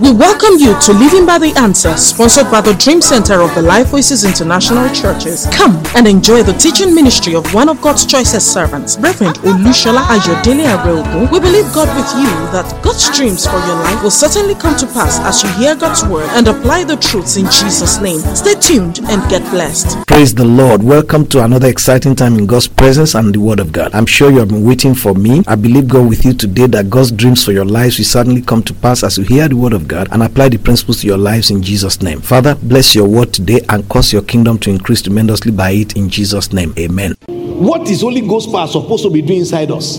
We welcome you to Living by the Answer, sponsored by the Dream Center of the Life Voices International Churches. Come and enjoy the teaching ministry of one of God's choicest servants, Reverend Olushola Ayodele Areogun. We believe God with you that God's dreams for your life will certainly come to pass as you hear God's word and apply the truths in Jesus' name. Stay tuned and get blessed. Praise the Lord. Welcome to another exciting time in God's presence and the Word of God. I'm sure you have been waiting for me. I believe God with you today that God's dreams for your lives will certainly come to pass as you hear the Word of God and apply the principles to your lives in Jesus' name. Father, bless your word today and cause your kingdom to increase tremendously by it in Jesus' name. Amen. What is Holy Ghost power supposed to be doing inside us?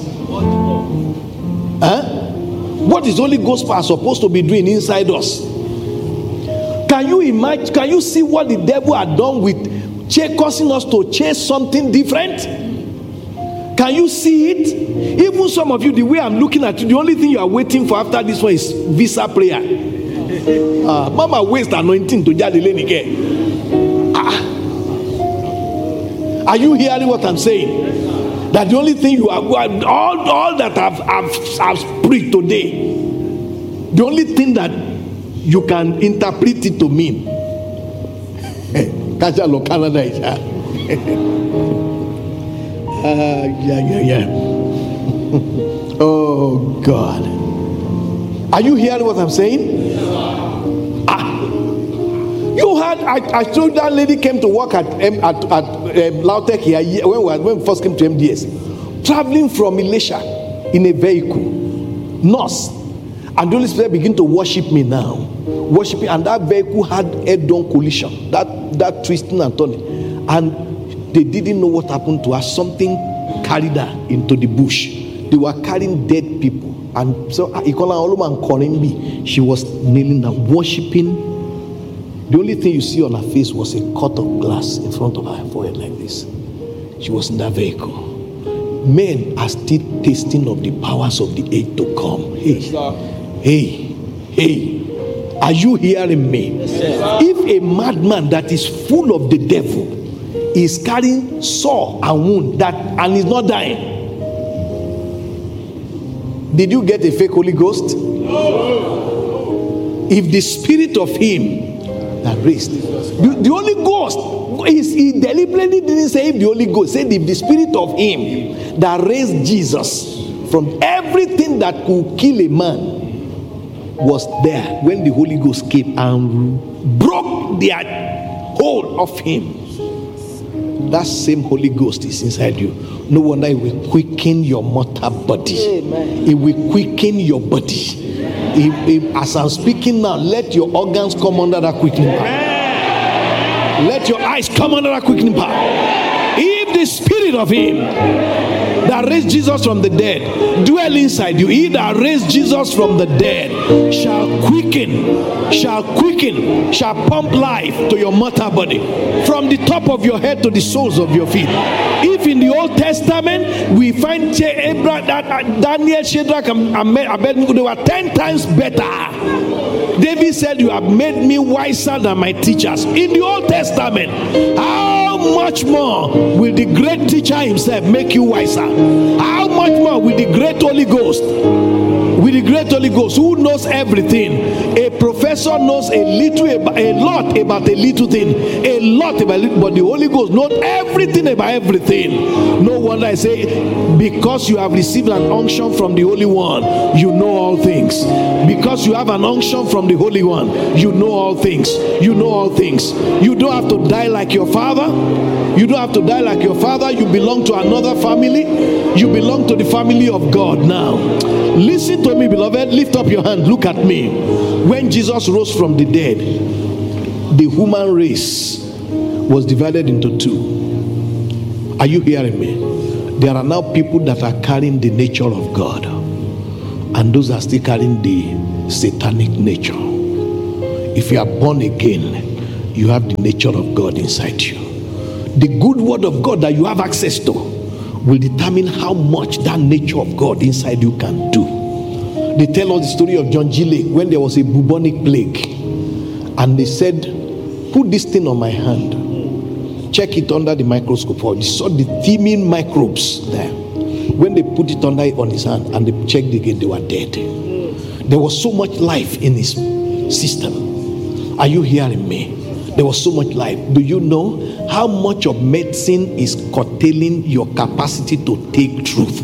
What is Holy Ghost power supposed to be doing inside us? Can you imagine? Can you see what the devil had done with causing us to chase something different? Can you see it? Even some of you, the way I'm looking at you, the only thing you are waiting for after this one is visa prayer. Mama waste anointing to Jadilene again. Are you hearing what I'm saying? That the only thing you are all that I've preached today, the only thing that you can interpret it to mean. Canada is oh God. Are you hearing what I'm saying? You heard I told that lady came to work at Lautech here when we first came to MDS, traveling from Elisha in a vehicle, nurse, and the Holy Spirit began to worship me now, worshiping, and that vehicle had head-on collision, that twisting and turning, and they didn't know what happened to her. Something carried her into the bush. They were carrying dead people, and so she was kneeling down, worshiping. The only thing you see on her face was a cut of glass in front of her forehead like this. She was in that vehicle. Men are still tasting of the powers of the age to come. Hey, are you hearing me? If a madman that is full of the devil is carrying sore and wound and is not dying, did you get a fake Holy Ghost? If the spirit of him that raised the Holy Ghost, he deliberately didn't say if the Holy Ghost, said if the spirit of him that raised Jesus from everything that could kill a man was there when the Holy Ghost came and broke the hold of him. That same Holy Ghost is inside you. No wonder it will quicken your mortal body. Amen. It will quicken your body. As I'm speaking now, let your organs come under that quickening power. Let your eyes come under that quickening power. If the spirit of him that raised Jesus from the dead dwell inside you, he that raised Jesus from the dead shall pump life to your mortal body, from the top of your head to the soles of your feet. If in the Old Testament we find Daniel, Shadrach, and Abednego, they were 10 times better. David said, you have made me wiser than my teachers. In the Old Testament, how much more will the great teacher himself make you wiser? How much more will the great Holy Ghost, who knows everything? A professor knows a lot about a little thing, but the Holy Ghost knows everything about everything. No wonder I say, because you have received an unction from the Holy One, you know all things. Because you have an unction from the Holy One, you know all things. You know all things. You don't have to die like your father. You don't have to die like your father. You belong to another family. You belong to the family of God now. Listen to me, beloved. Lift up your hand. Look at me. When Jesus rose from the dead, the human race was divided into two. Are you hearing me? There are now people that are carrying the nature of God, and those are still carrying the satanic nature. If you are born again, you have the nature of God inside you. The good word of God that you have access to will determine how much that nature of God inside you can do. They tell us the story of John G. Lake when there was a bubonic plague, and they said, put this thing on my hand, check it under the microscope. They saw the teeming microbes there. When they put it on his hand and they checked again, they were dead. There was so much life in his system. Are you hearing me? There was so much life. Do you know how much of medicine is curtailing your capacity to take truth?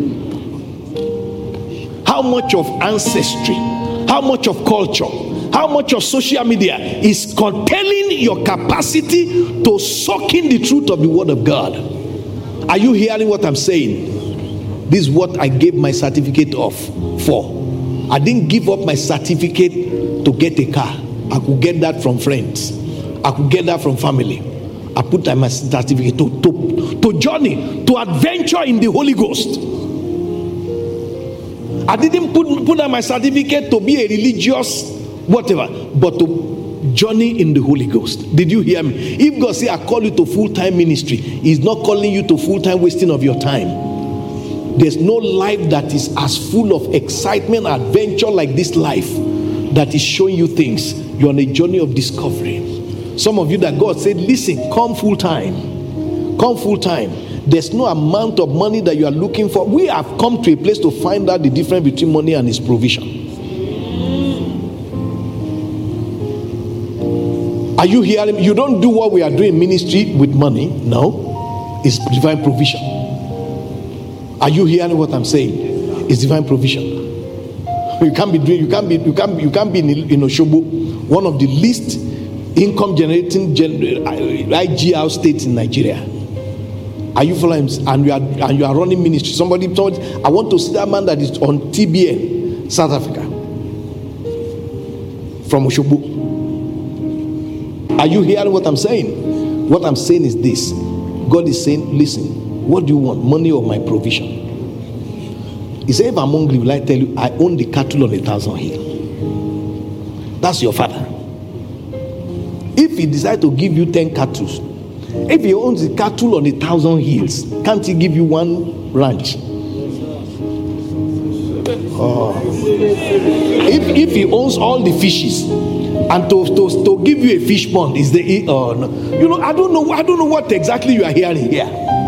How much of ancestry, how much of culture, how much of social media is curtailing your capacity to soak in the truth of the word of God? Are you hearing what I'm saying? This is what I gave my certificate for. I didn't give up my certificate to get a car. I could get that from friends. I could get that from family. I put my certificate to journey, to adventure in the Holy Ghost. I didn't put on my certificate to be a religious whatever, but to journey in the Holy Ghost. Did you hear me? If God say I call you to full-time ministry, He's not calling you to full-time wasting of your time. There's no life that is as full of excitement, adventure like this life that is showing you things. You're on a journey of discovery. Some of you that God said, listen, come full-time. Come full-time. There's no amount of money that you are looking for. We have come to a place to find out the difference between money and His provision. Are you hearing? You don't do what we are doing in ministry with money. No. It's divine provision. Are you hearing what I'm saying? It's divine provision. You can't be doing, you can't be in Oshobo, one of the least income generating IGR states in Nigeria. Are you following? And you are running ministry. Somebody told, I want to see that man that is on TBN, South Africa, from Oshobo. Are you hearing what I'm saying? What I'm saying is this. God is saying, listen, what do you want? Money or my provision? He said, if I'm hungry, will I tell you, I own the cattle on 1,000 hills. That's your father. If he decides to give you 10 cattle, if he owns the cattle on 1,000 hills, can't he give you one ranch? Oh. If he owns all the fishes, and to give you a fish pond is the no. You know, I don't know what exactly you are hearing here.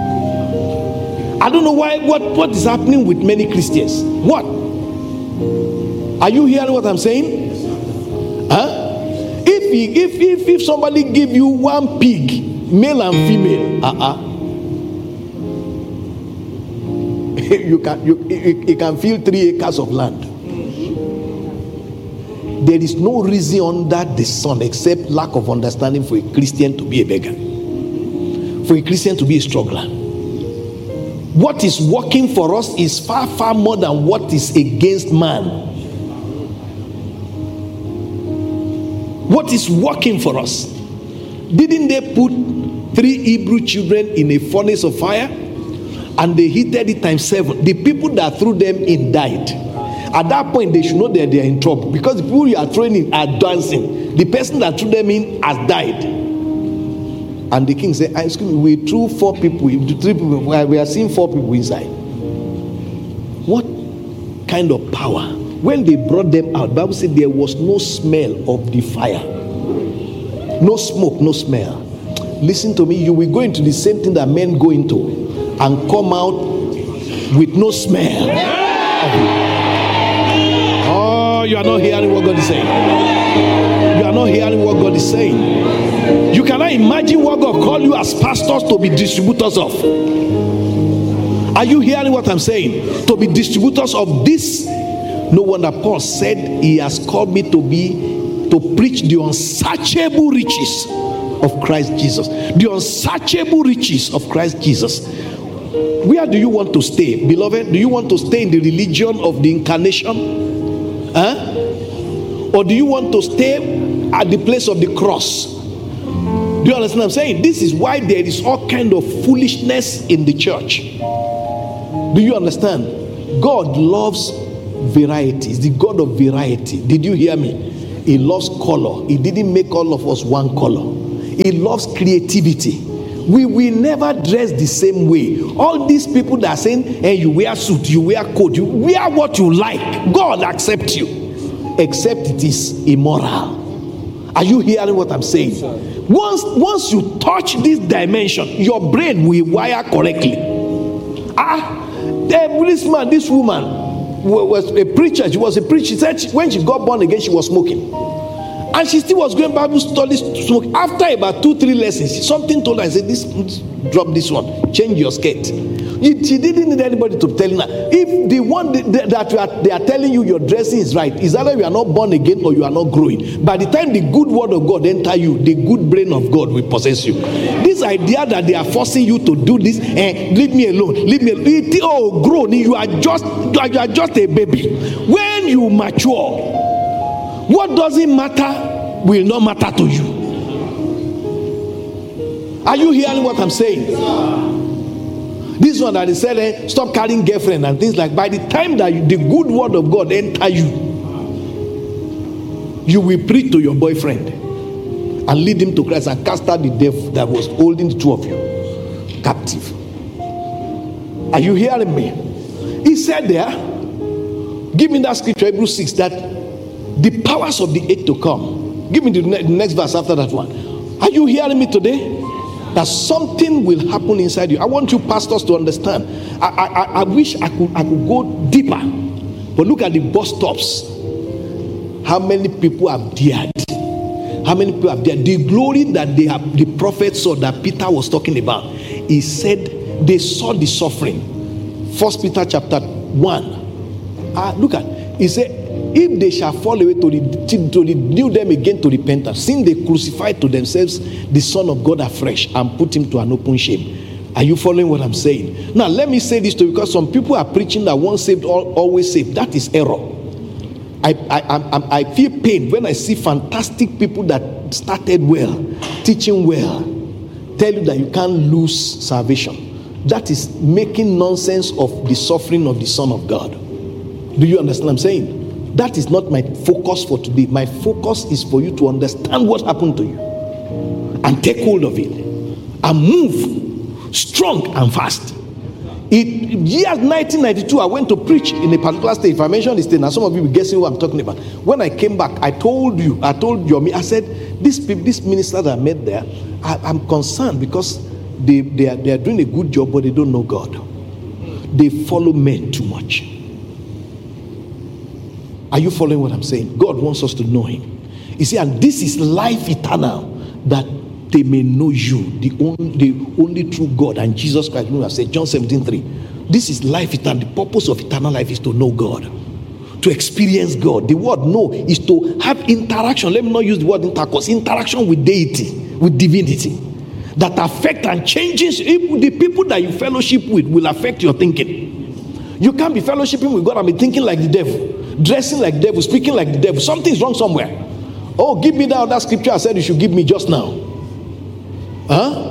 I don't know what is happening with many Christians. What? Are you hearing what I'm saying? Huh? If somebody give you one pig, male and female, you can fill 3 acres of land. There is no reason under the sun except lack of understanding for a Christian to be a beggar, for a Christian to be a struggler. What is working for us is far, far more than what is against man. What is working for us? Didn't they put 3 Hebrew children in a furnace of fire and they heated it times 7? The people that threw them in died. At that point, they should know that they are in trouble, because the people you are throwing in are dancing. The person that threw them in has died. And the king said, excuse me, we threw 4 people, 3 people, we are seeing 4 people inside. What kind of power? When they brought them out, the Bible said there was no smell of the fire. No smoke, no smell. Listen to me, you will go into the same thing that men go into and come out with no smell of it. Oh, you are not hearing what God is saying. You are not hearing what God is saying. You cannot imagine what God called you as pastors to be distributors of. Are you hearing what I'm saying? To be distributors of this. No wonder Paul said he has called me to preach the unsearchable riches of Christ Jesus. The unsearchable riches of Christ Jesus. Where do you want to stay, beloved? Do you want to stay in the religion of the incarnation? Or do you want to stay at the place of the cross? Do you understand what I'm saying? This is why there is all kind of foolishness in the church. Do you understand? God loves variety. He's the God of variety. Did you hear me? He loves color. He didn't make all of us one color. He loves creativity. We will never dress the same way. All these people that are saying, hey, you wear suit, you wear coat, you wear what you like. God accepts you, except it is immoral. Are you hearing what I'm saying? Once you touch this dimension, your brain will wire correctly. This woman was a preacher. She was a preacher. She said when she got born again, she was smoking. And she still was going Bible studies. So after about 2-3 lessons, something told her, I said, drop this one, change your skirt. She didn't need anybody to tell her. If the one that they are telling you your dressing is right, is either you are not born again or you are not growing. By the time the good word of God enter you, the good brain of God will possess you. This idea that they are forcing you to do this, leave me alone, leave me alone. Oh, grown, you are just a baby. When you mature, what doesn't matter will not matter to you. Are you hearing what I'm saying? This one that he said, stop carrying girlfriend and things like. By the time that the good word of God enter you, you will preach to your boyfriend and lead him to Christ and cast out the devil that was holding the two of you captive. Are you hearing me? He said there, give me that scripture, Hebrews 6, that the powers of the age to come. Give me the next verse after that one. Are you hearing me today? That something will happen inside you. I want you pastors to understand. I wish I could go deeper. But look at the bus stops. How many people have dared? How many people have dared? The glory that the prophet saw that Peter was talking about. He said they saw the suffering. 1 Peter chapter 1. Look at. He said, if they shall fall away to renew them again to repentance, since they crucified to themselves the Son of God afresh and put him to an open shame. Are you following what I'm saying? Now let me say this to you, because some people are preaching that once saved, always saved. That is error. I feel pain when I see fantastic people that started well, teaching well, tell you that you can't lose salvation. That is making nonsense of the suffering of the Son of God. Do you understand what I'm saying? That is not my focus for today. My focus is for you to understand what happened to you and take hold of it and move strong and fast. Year 1992, I went to preach in a particular state. If I mention this state, now some of you will guess what I'm talking about. When I came back, I told Yomi, I said, this minister that I met there, I'm concerned because they are doing a good job, but they don't know God. They follow men too much. Are you following what I'm saying? God wants us to know him. You see, and this is life eternal, that they may know you, the only true God, and Jesus Christ, who has said, John 17:3. This is life eternal. The purpose of eternal life is to know God, to experience God. The word know is to have interaction. Let me not use the word intercourse. Interaction with deity, with divinity, that affect and changes. The people that you fellowship with will affect your thinking. You can't be fellowshipping with God and be thinking like the devil, dressing like the devil, speaking like the devil. Something's wrong somewhere. Oh, give me that scripture I said you should give me just now. Huh?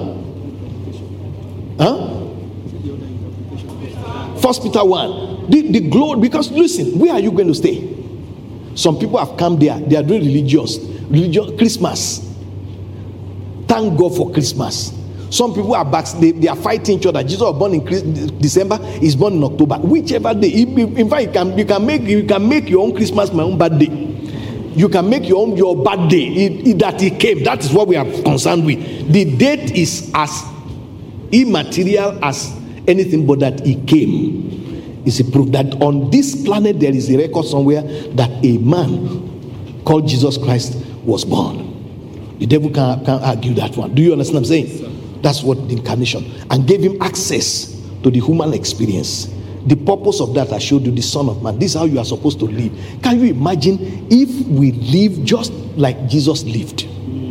1 Peter 1. The glory, because listen, where are you going to stay? Some people have come there. They are doing religion, Christmas. Thank God for Christmas. Some people are back. They are fighting each other. Jesus was born in December. He's born in October. Whichever day. In fact, you can make your own Christmas my own bad day. You can make your bad day that he came. That is what we are concerned with. The date is as immaterial as anything, but that he came is a proof that on this planet there is a record somewhere that a man called Jesus Christ was born. The devil can't argue that one. Do you understand what I'm saying? That's what the incarnation, and gave him access to the human experience. The purpose of that I showed you, the Son of Man. This is how you are supposed to live. Can you imagine if we live just like Jesus lived?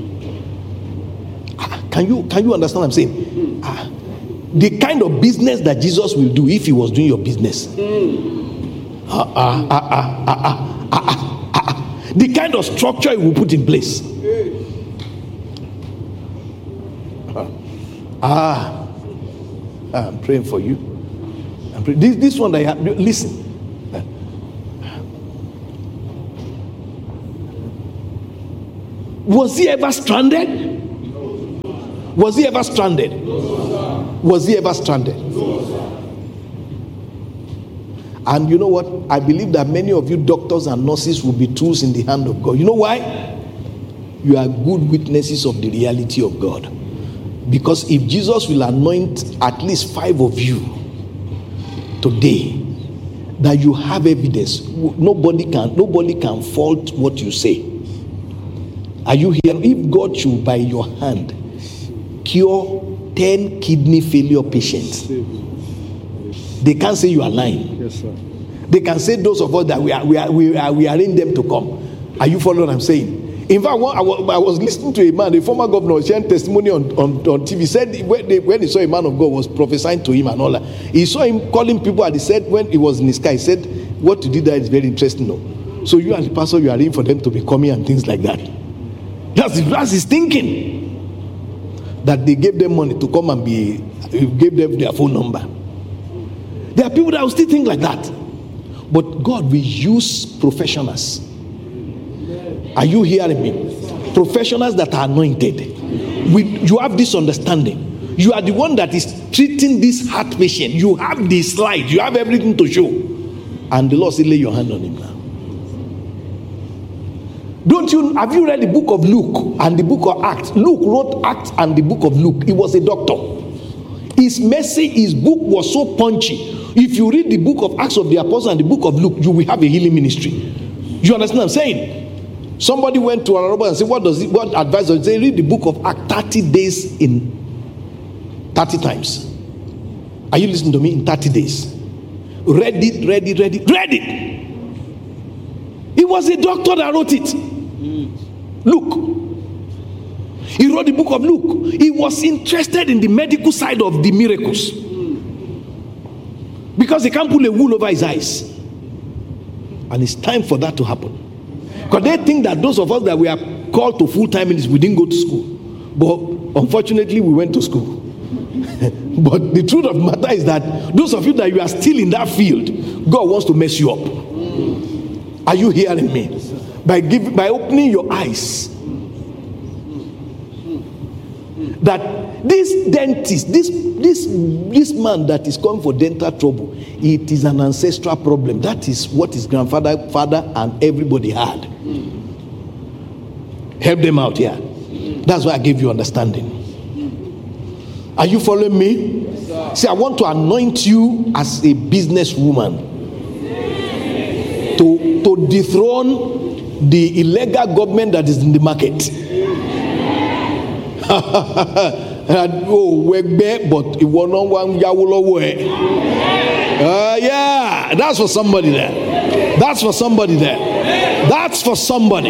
Can you understand what I'm saying? The kind of business that Jesus will do if he was doing your business. The kind of structure he will put in place. I'm praying for you. This one that you have, listen. Was he ever stranded? Was he ever stranded? Was he ever stranded? And you know what? I believe that many of you doctors and nurses will be tools in the hand of God. You know why? You are good witnesses of the reality of God. Because if Jesus will anoint at least 5 of you today, that you have evidence, nobody can fault what you say. Are you here? If God should by your hand cure 10 kidney failure patients, they can't say you are lying. Yes, sir. They can say those of us that we arrange them to come. Are you following what I'm saying? In fact, I was listening to a man, a former governor, sharing testimony on TV. He said when he saw a man of God was prophesying to him and all that, he saw him calling people, and he said when he was in his car, he said, what you did there is very interesting. No? So you and the pastor, you are in for them to be coming and things like that. That's his thinking. That they gave them money to come and gave them their phone number. There are people that will still think like that. But God will use professionals. Are you hearing me? Professionals that are anointed. You have this understanding. You are the one that is treating this heart patient. You have the slide. You have everything to show. And the Lord said, lay your hand on him now. Have you read the book of Luke and the book of Acts? Luke wrote Acts and the book of Luke. He was a doctor. His book was so punchy. If you read the book of Acts of the Apostles and the book of Luke, you will have a healing ministry. You understand what I'm saying? Somebody went to another and said, what advice does it say? Read the book of Acts 30 days in 30 times. Are you listening to me? In 30 days. Read it. It was a doctor that wrote it. Luke. He wrote the book of Luke. He was interested in the medical side of the miracles. Because he can't pull a wool over his eyes. And it's time for that to happen. Because they think that those of us that we are called to full-time ministry, we didn't go to school. But unfortunately, we went to school. But the truth of the matter is that those of you that you are still in that field, God wants to mess you up. Are you hearing me? By opening your eyes. That this dentist, this man that is coming for dental trouble, it is an ancestral problem. That is what his grandfather, father, and everybody had. Help them out here. That's why I gave you understanding. Are you following me? See, I want to anoint you as a businesswoman to dethrone the illegal government that is in the market. Yeah, that's for somebody there. That's for somebody there. That's for somebody.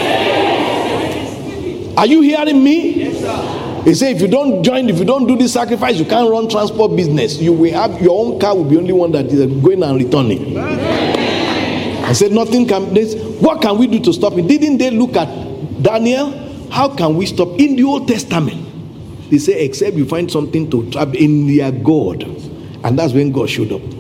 Are you hearing me? Yes, sir. He said, if you don't do this sacrifice, you can't run transport business. You will have your own car will be only one that is going and returning. I said, nothing can. What can we do to stop it? Didn't they look at Daniel? How can we stop? In the Old Testament, they say, except you find something to trap in their God. And that's when God showed up.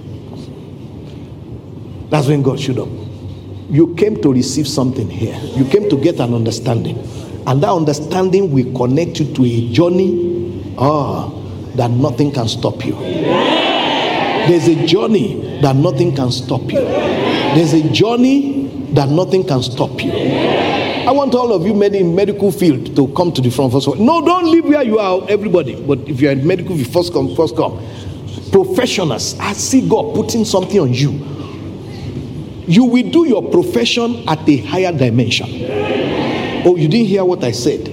That's when God showed up. You came to receive something here. You came to get an understanding. And that understanding will connect you to a journey that nothing can stop you. There's a journey that nothing can stop you. There's a journey that nothing can stop you. I want all of you in medical field to come to the front first. No, don't leave where you are, everybody. But if you are in medical field, first come. Professionals, I see God putting something on you. You will do your profession at a higher dimension. Oh, you didn't hear what I said.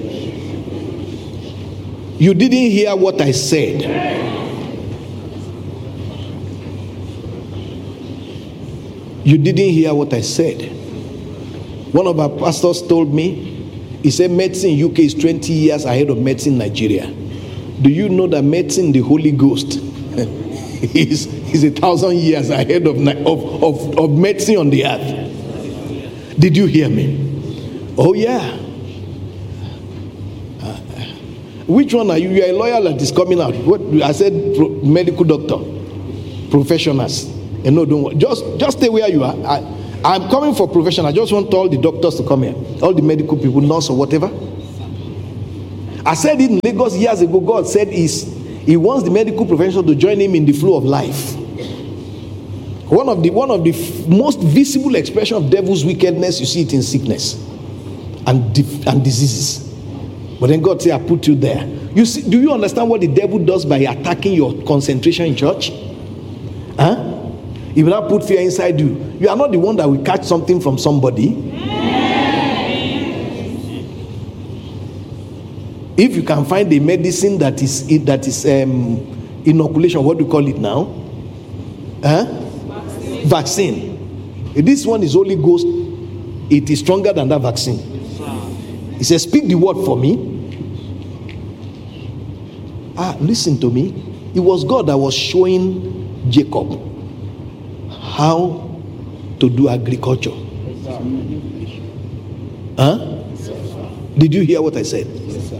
You didn't hear what I said. You didn't hear what I said. One of our pastors told me, he said medicine in UK is 20 years ahead of medicine in Nigeria. Do you know that medicine in the Holy Ghost is 1,000 years ahead of medicine on the earth? Did you hear me? Oh yeah. Which one are you? You are a lawyer that is coming out. What I said, medical doctor, professionals. And no, don't worry. Just stay where you are. I'm coming for professional. I just want all the doctors to come here, all the medical people, nurse or whatever. I said it in Lagos years ago. God said He wants the medical professional to join Him in the flow of life. One of the most visible expression of devil's wickedness, you see it in sickness and diseases. But then God said, I put you there. You see, do you understand what the devil does by attacking your concentration in church? Huh? He will not put fear inside you. You are not the one that will catch something from somebody. If you can find a medicine that is inoculation, what do you call it now? Vaccine. This one is Holy Ghost. It is stronger than that vaccine. He says, speak the word for me. Listen to me. It was God that was showing Jacob how to do agriculture. Did you hear what I said?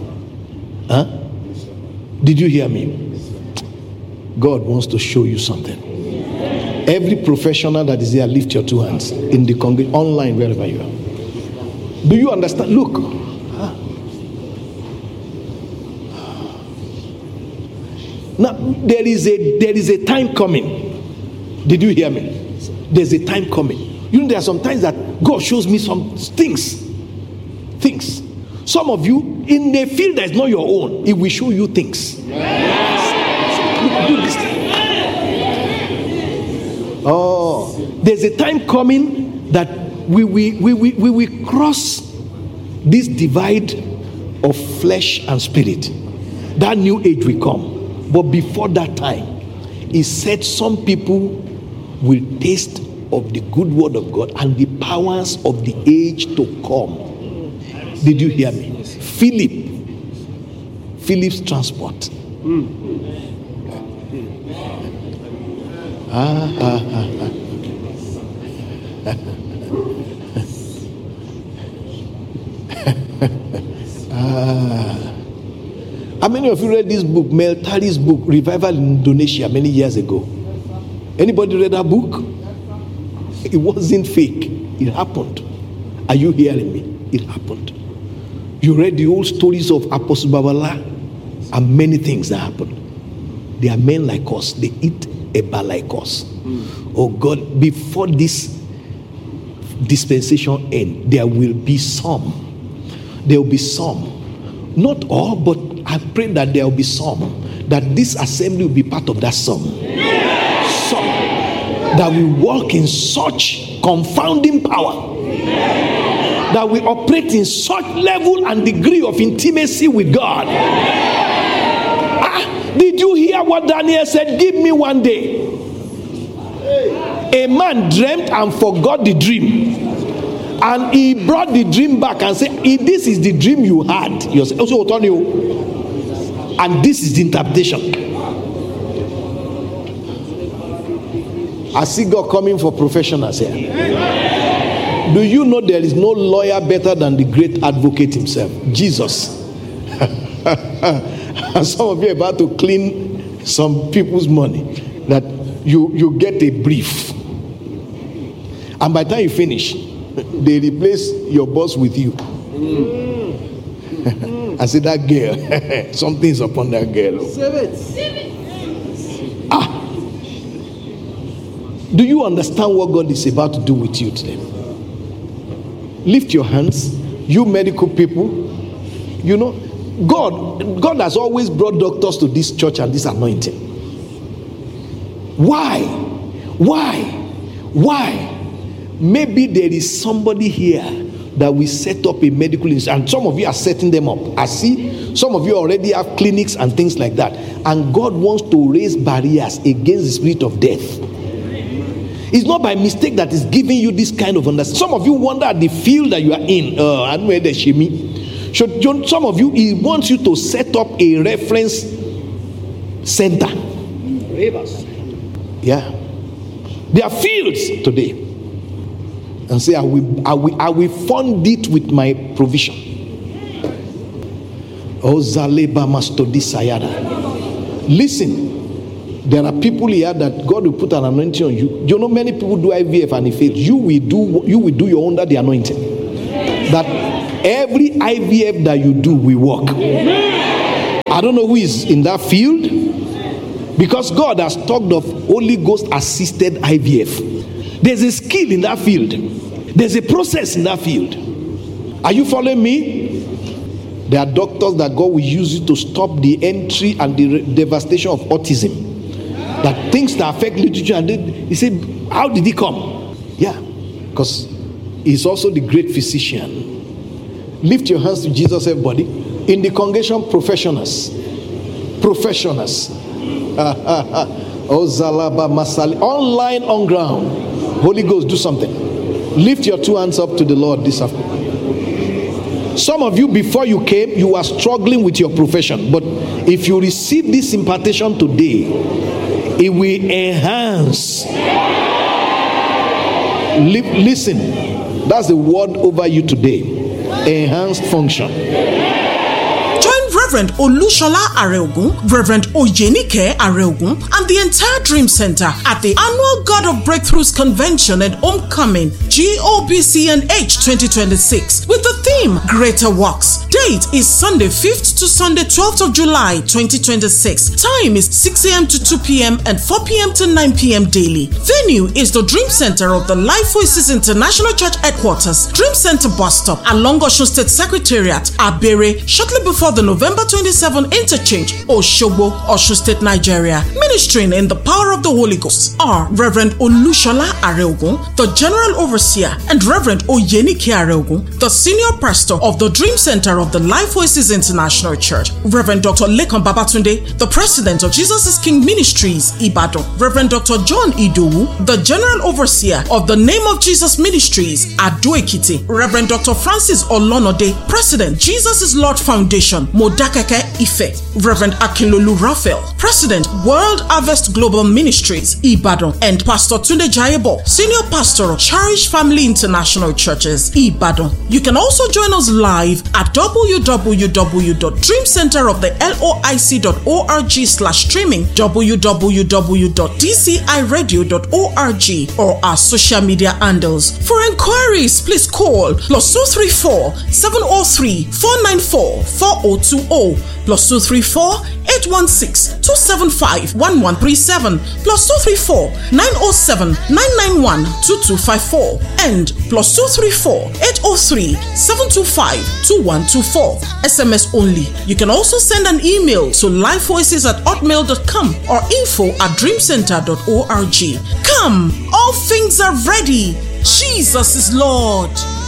Did you hear me? God wants to show you something. Every professional that is here, lift your two hands in the congregation, online, wherever you are. Do you understand? Look. Now there is a time coming. Did you hear me? There's a time coming. You know, there are some times that God shows me some things. Some of you in a field that is not your own, He will show you things. Do this thing. Oh, there's a time coming that we will cross this divide of flesh and spirit. That new age will come. But before that time, He said some people will taste of the good word of God and the powers of the age to come. Did you hear me? Philip's transport. How many of you read this book, Mel Tari's book, Revival in Indonesia, many years ago? Anybody read that book? It wasn't fake. It happened. Are you hearing me? It happened. You read the old stories of Apostle Babala and many things that happened. They are men like us. They eat eba like us. Oh God, before this dispensation end, there will be some. There will be some. Not all, but I pray that there will be some. That this assembly will be part of that some. Some. That will walk in such confounding power. That we operate in such level and degree of intimacy with God. Did you hear what Daniel said? Give me one day. A man dreamt and forgot the dream. And he brought the dream back and said, this is the dream you had. And this is the interpretation. I see God coming for professionals here. Do you know there is no lawyer better than the great advocate himself, Jesus? And some of you are about to clean some people's money that you get a brief. And by the time you finish, they replace your boss with you. I said, that girl, something's upon that girl. Do you understand what God is about to do with you today? Lift your hands, you medical people. You know, God has always brought doctors to this church and this anointing. Why? Maybe there is somebody here that will set up a medical institute, and some of you are setting them up. I see some of you already have clinics and things like that, and God wants to raise barriers against the spirit of death. It's not by mistake that He's giving you this kind of understanding. Some of you wonder at the field that you are in. I don't know where the shemi. Some of you, He wants you to set up a reference center. Yeah, there are fields today, and say, I will fund it with my provision. Oh, Zaleba Mastodi Sayada. Listen. There are people here that God will put an anointing on you. You know, many people do IVF and it fails. You will do your under the anointing. That every IVF that you do will work. I don't know who is in that field, because God has talked of Holy Ghost assisted IVF. There's a skill in that field. There's a process in that field. Are you following me? There are doctors that God will use you to stop the entry and the devastation of autism. That things that affect literature, and he said, how did he come? Yeah, because He's also the great physician. Lift your hands to Jesus, everybody. In the congregation, professionals. Ozalaba Masali. Online, on ground. Holy Ghost, do something. Lift your two hands up to the Lord this afternoon. Some of you, before you came, you were struggling with your profession. But if you receive this impartation today, it will enhance. Listen, that's the word over you today. Enhanced function. Reverend Olushola Areogun, Reverend Oyenike Areogun, and the entire Dream Center at the annual God of Breakthroughs Convention and Homecoming GOBCNH 2026 with the theme Greater Works. Date is Sunday 5th to Sunday 12th of July 2026. Time is 6 a.m. to 2 p.m. and 4 p.m. to 9 p.m. daily. Venue is the Dream Center of the Life Voices International Church Headquarters, Dream Center Bus Stop along Osun State Secretariat, Abere, shortly before the November 27 interchange, Osogbo, Osun State, Nigeria. Ministering in the power of the Holy Ghost are Reverend Olushola Areogun, the General Overseer, and Reverend Oyenike Areogun, the Senior Pastor of the Dream Center of the Life Voices International Church. Reverend Dr. Lekan Babatunde, the President of Jesus is King Ministries, Ibadan. Reverend Dr. John Idowu, the General Overseer of the Name of Jesus Ministries, Ado Ekiti. Reverend Dr. Francis Olonode, President, Jesus is Lord Foundation, Modakeke, Ife. Reverend Akinlolu Raphael, President, World Harvest Global Ministries, Ibadan, and Pastor Tunde Jayebo, Senior Pastor of Cherish Family International Churches, Ibadan. You can also join us live at www.dreamcenteroftheloic.org/streaming, www.dciradio.org, or our social media handles. For inquiries, please call +234 703 494 4020, +234 816 275 1137, +234 907 991 2254, and +234 803 725 2124. SMS only. You can also send an email to lifevoices@hotmail.com or info@dreamcenter.org. Come, all things are ready. Jesus is Lord.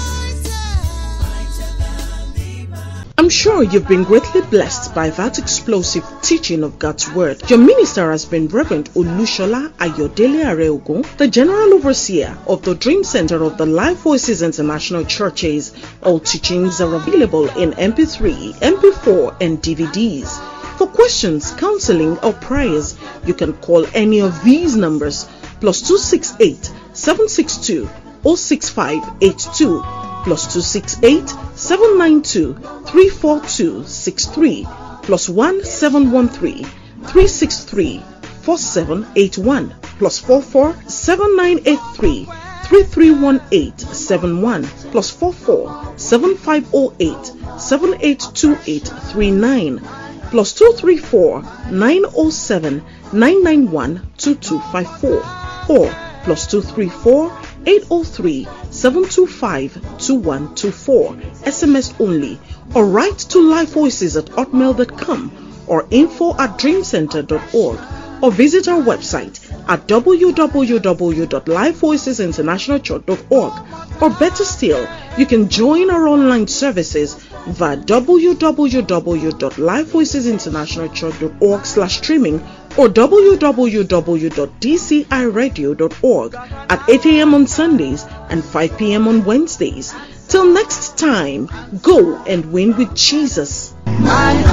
I'm sure you've been greatly blessed by that explosive teaching of God's Word. Your minister has been Reverend Olushola Ayodele Areogun, the General Overseer of the Dream Center of the Life Voices International Churches. All teachings are available in MP3, MP4, and DVDs. For questions, counseling, or prayers, you can call any of these numbers: +268 762 06582, +268 792 34263, +1713 363 4781, +44 7983 331871, +44 7508 782839, +234 907 991 2254, or +234 803 725 2124. SMS only, or write to lifevoices@hotmail.com or info@dreamcenter.org, or visit our website at www.lifevoicesinternationalchurch.org, or better still, you can join our online services via www.lifevoicesinternationalchurch.org/streaming or www.dciradio.org at 8 a.m. on Sundays and 5 p.m. on Wednesdays. Till next time, go and win with Jesus.